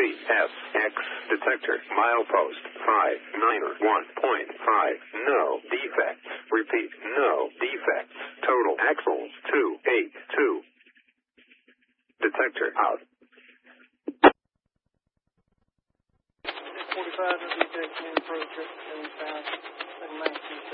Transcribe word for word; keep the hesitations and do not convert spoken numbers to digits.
F X detector milepost five niner one point five. No defects. Repeat, no defects. Total axles two eight two. Detector out. forty-five will be taking in approach at seventy-five and nineteen.